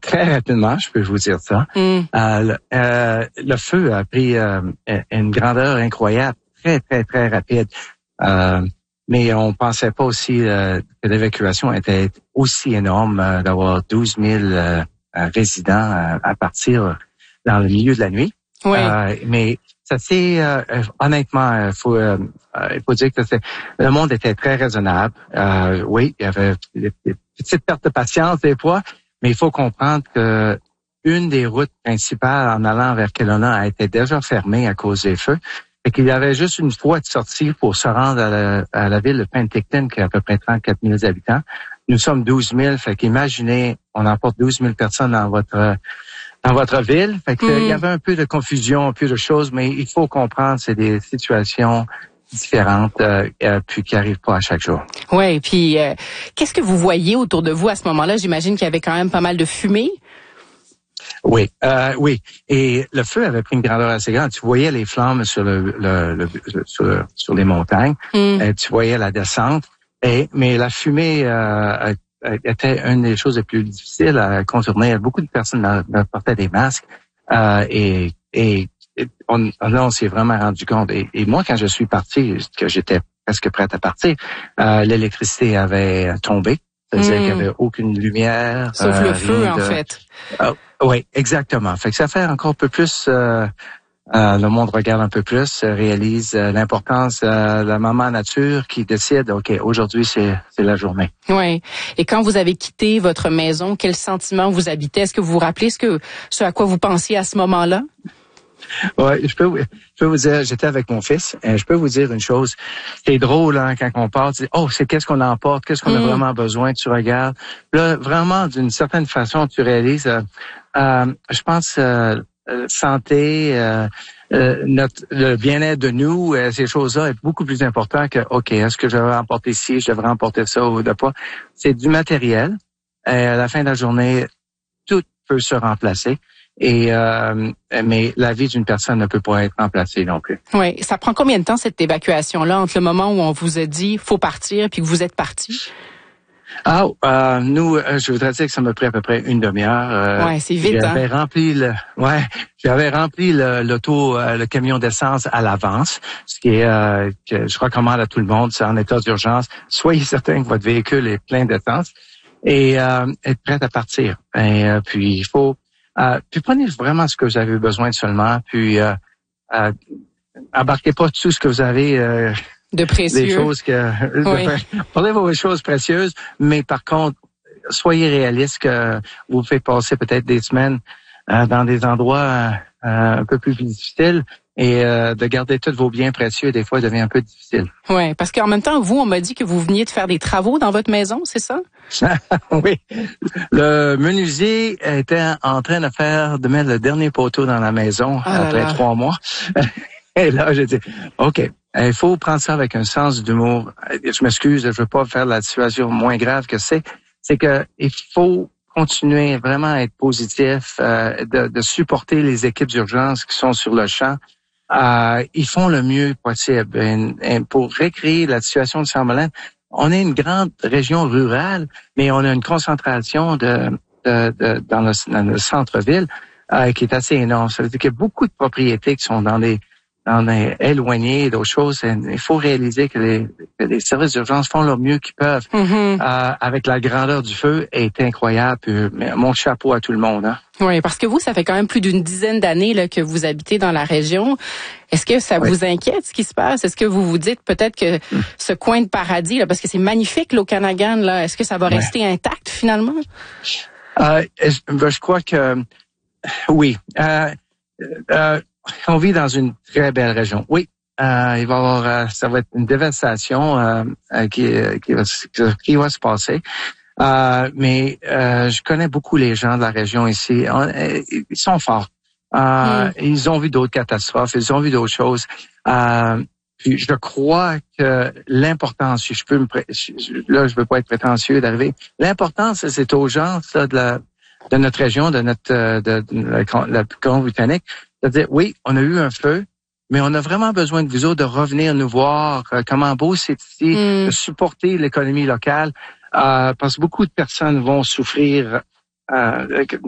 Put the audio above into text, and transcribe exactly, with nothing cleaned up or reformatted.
très rapidement, je peux vous dire ça. Mm. Euh, le, euh, le feu a pris euh, une grandeur incroyable, très, très, très rapide. Euh, mais on pensait pas aussi euh, que l'évacuation était aussi énorme, euh, d'avoir douze mille euh, résidents euh, à partir dans le milieu de la nuit. Oui. Euh, mais ça c'est euh, honnêtement, il faut, euh, il faut dire que c'est, le monde était très raisonnable. Euh, oui, il y avait des, des petites pertes de patience des fois, mais il faut comprendre que une des routes principales en allant vers Kelowna a été déjà fermée à cause des feux. Fait qu'il y avait juste une voie de sortie pour se rendre à la, à la ville de Penticton, qui a à peu près trente-quatre mille habitants. Nous sommes douze mille, fait qu'imaginez, on emporte douze mille personnes dans votre dans votre ville. Fait qu'il mm. y avait un peu de confusion, un peu de choses, mais il faut comprendre, c'est des situations différentes, euh, euh, puis qui arrivent pas à chaque jour. Oui, puis euh, qu'est-ce que vous voyez autour de vous à ce moment-là? J'imagine qu'il y avait quand même pas mal de fumée. Oui, euh, oui. Et le feu avait pris une grandeur assez grande. Tu voyais les flammes sur le, le, le, le sur, le, sur les montagnes. Mm. Et tu voyais la descente. Et mais la fumée euh, était une des choses les plus difficiles à contourner. Beaucoup de personnes portaient des masques euh, et, et on, on s'est vraiment rendu compte. Et, et moi, quand je suis parti, que j'étais presque prête à partir, euh, l'électricité avait tombé. C'est-à-dire mm. qu'il n'y avait aucune lumière. Sauf euh, le feu, en de... fait. Euh, oui, exactement. Fait que ça fait encore un peu plus... Euh, euh, le monde regarde un peu plus, réalise euh, l'importance euh, de la maman nature qui décide, OK, aujourd'hui, c'est, c'est la journée. Oui. Et quand vous avez quitté votre maison, quel sentiment vous habitez? Est-ce que vous vous rappelez ce, que, ce à quoi vous pensiez à ce moment-là? Oui, je peux, je peux vous dire, j'étais avec mon fils, et je peux vous dire une chose. C'est drôle, hein, quand on part, tu dis, oh, c'est qu'est-ce qu'on emporte, qu'est-ce qu'on mm. a vraiment besoin, tu regardes. Là, vraiment, d'une certaine façon, tu réalises, euh, euh, je pense, euh, santé, euh, euh, notre, le bien-être de nous, euh, ces choses-là est beaucoup plus important que, OK, est-ce que je devrais emporter ci, je devrais emporter ça ou de pas. C'est du matériel. Et à la fin de la journée, tout peut se remplacer. Et euh, mais la vie d'une personne ne peut pas être remplacée non plus. Oui, ça prend combien de temps cette évacuation-là entre le moment où on vous a dit faut partir puis que vous êtes parti? Ah, euh, nous, je voudrais dire que ça m'a pris à peu près une demi-heure. Euh, ouais, c'est vite. J'avais hein? rempli le, ouais, j'avais rempli le, l'auto, euh, le camion d'essence à l'avance, ce qui est, euh, que je recommande à tout le monde, c'est en état d'urgence. Soyez certain que votre véhicule est plein d'essence et euh, être prêt à partir. Et euh, puis il faut. Euh, puis prenez vraiment ce que vous avez besoin seulement, puis euh, euh, embarquez pas tout ce que vous avez euh, de précieux. Des choses que oui. prenez vos choses précieuses, mais par contre, soyez réaliste que vous faites passer peut-être des semaines euh, dans des endroits euh, un peu plus difficiles. Et euh, de garder tous vos biens précieux, des fois, devient un peu difficile. Oui, parce qu'en même temps, vous, on m'a dit que vous veniez de faire des travaux dans votre maison, c'est ça? Oui. Le menuisier était en train de faire, de mettre le dernier poteau dans la maison ah après là. trois mois. Et là, j'ai dit, OK, il faut prendre ça avec un sens d'humour. Je m'excuse, je veux pas faire la situation moins grave que c'est. C'est que il faut continuer vraiment à être positif, euh, de, de supporter les équipes d'urgence qui sont sur le champ. Euh, ils font le mieux possible. Et, et pour recréer la situation de Summerland, on est une grande région rurale, mais on a une concentration de, de, de dans, le, dans le centre-ville euh, qui est assez énorme. Ça veut dire qu'il y a beaucoup de propriétés qui sont dans des dans des éloignées, d'autres choses. Et il faut réaliser que les, que les services d'urgence font le mieux qu'ils peuvent. Mm-hmm. Euh, avec la grandeur du feu est incroyable. Puis, mon chapeau à tout le monde. Hein. Oui, parce que vous, ça fait quand même plus d'une dizaine d'années là, que vous habitez dans la région. Est-ce que ça oui. vous inquiète ce qui se passe? Est-ce que vous vous dites peut-être que mm. ce coin de paradis, là, parce que c'est magnifique l'Okanagan, là, est-ce que ça va ouais. rester intact finalement? Euh, je, je crois que oui. Euh, euh, on vit dans une très belle région. Oui. Euh, il va y avoir, euh, ça va être une dévastation euh, euh, qui, qui, va, qui va se passer. Euh, mais euh, je connais beaucoup les gens de la région ici. On, euh, ils sont forts. Euh, mm. Ils ont vu d'autres catastrophes, ils ont vu d'autres choses. Euh, puis je crois que l'importance, si je peux me, là je veux pas être prétentieux d'arriver. L'importance, c'est aux gens ça, de, la, de notre région, de notre de, de, de la, la Colombie-Britannique, de dire oui, on a eu un feu. Mais on a vraiment besoin de vous autres de revenir nous voir euh, comment beau c'est ici, mm. de supporter l'économie locale, euh, parce que beaucoup de personnes vont souffrir euh,